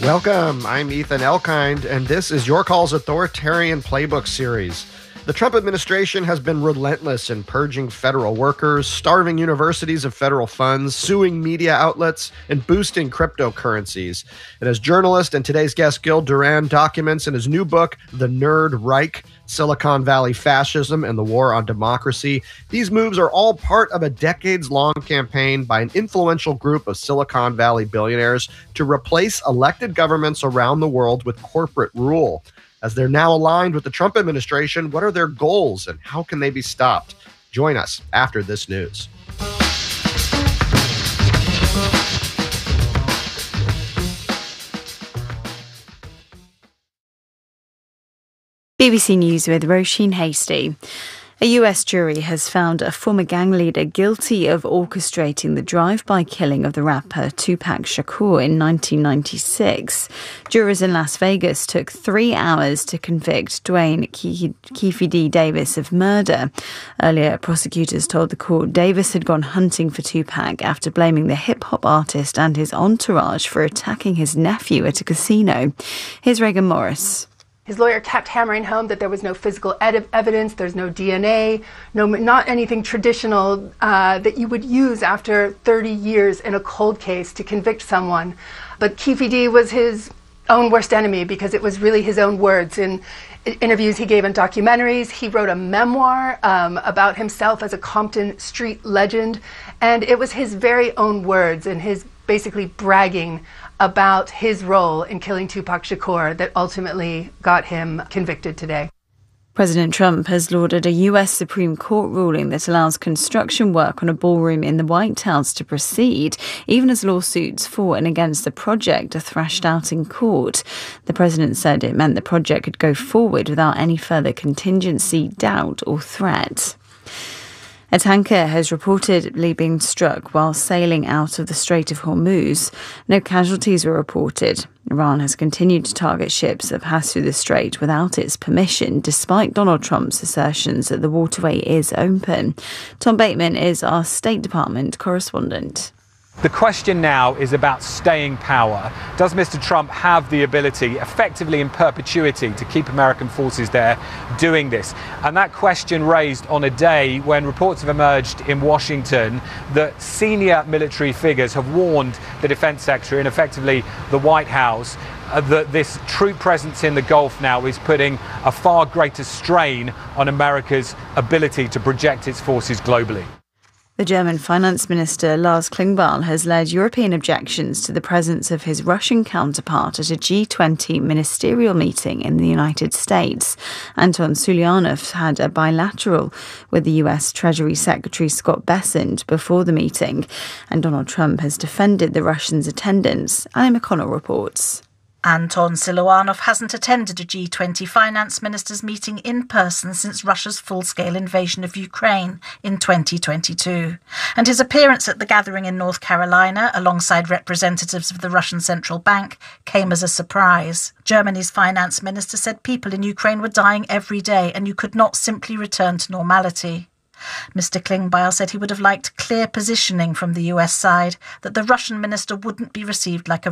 Welcome, I'm Ethan Elkind, and this is Your Call's Authoritarian Playbook series. The Trump administration has been relentless in purging federal workers, starving universities of federal funds, suing media outlets, and boosting cryptocurrencies. And as journalist and today's guest Gil Duran documents in his new book, The Nerd Reich, Silicon Valley Fascism and the War on Democracy, these moves are all part of a decades-long campaign by an influential group of Silicon Valley billionaires to replace elected governments around the world with corporate rule. As they're now aligned with the Trump administration, what are their goals and how can they be stopped? Join us after this news. BBC News with Roisin Hastie. A US jury has found a former gang leader guilty of orchestrating the drive-by killing of the rapper Tupac Shakur in 1996. Jurors in Las Vegas took 3 hours to convict Dwayne Keefe D. Davis of murder. Earlier, prosecutors told the court Davis had gone hunting for Tupac after blaming the hip-hop artist and his entourage for attacking his nephew at a casino. Here's Reagan Morris. His lawyer kept hammering home that there was no physical evidence, there's no DNA, not anything traditional that you would use after 30 years in a cold case to convict someone. But Keefe D was his own worst enemy because it was really his own words. In interviews he gave in documentaries, he wrote a memoir about himself as a Compton street legend, and it was his very own words and his basically bragging about his role in killing Tupac Shakur that ultimately got him convicted today. President Trump has lauded a US Supreme Court ruling that allows construction work on a ballroom in the White House to proceed, even as lawsuits for and against the project are thrashed out in court. The president said it meant the project could go forward without any further contingency, doubt or threat. A tanker has reportedly been struck while sailing out of the Strait of Hormuz. No casualties were reported. Iran has continued to target ships that pass through the strait without its permission, despite Donald Trump's assertions that the waterway is open. Tom Bateman is our State Department correspondent. The question now is about staying power. Does Mr. Trump have the ability, effectively in perpetuity, to keep American forces there doing this? And that question raised on a day when reports have emerged in Washington that senior military figures have warned the defense secretary and effectively the White House that this troop presence in the Gulf now is putting a far greater strain on America's ability to project its forces globally. The German finance minister Lars Klingbeil has led European objections to the presence of his Russian counterpart at a G20 ministerial meeting in the United States. Anton Sulianov had a bilateral with the US Treasury Secretary Scott Bessent before the meeting, and Donald Trump has defended the Russians' attendance. Annie McConnell reports. Anton Siluanov hasn't attended a G20 finance ministers meeting in person since Russia's full-scale invasion of Ukraine in 2022. And his appearance at the gathering in North Carolina, alongside representatives of the Russian Central Bank, came as a surprise. Germany's finance minister said people in Ukraine were dying every day and you could not simply return to normality. Mr. Klingbeil said he would have liked clear positioning from the US side that the Russian minister wouldn't be received like a